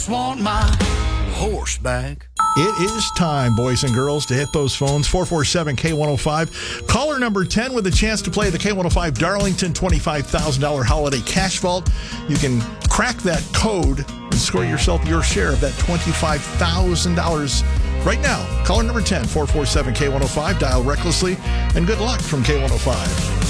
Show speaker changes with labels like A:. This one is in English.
A: Want my horse back.
B: It is time, boys and girls, to hit those phones. 447-K105. Caller number 10 with a chance to play the K105 Darlington $25,000 holiday cash vault. You can crack that code and score yourself your share of that $25,000 right now. Caller number 10, 447-K105. Dial recklessly, and good luck from K105.